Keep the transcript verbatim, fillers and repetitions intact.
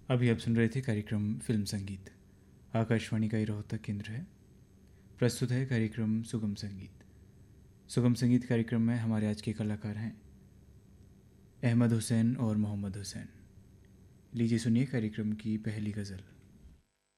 अभी आप सुन रहे थे कार्यक्रम फिल्म संगीत। आकाशवाणी का ये रोहतक केंद्र है। प्रस्तुत है कार्यक्रम सुगम संगीत। सुगम संगीत कार्यक्रम में हमारे आज के कलाकार हैं अहमद हुसैन और मोहम्मद हुसैन। लीजिए सुनिए कार्यक्रम की पहली गज़ल।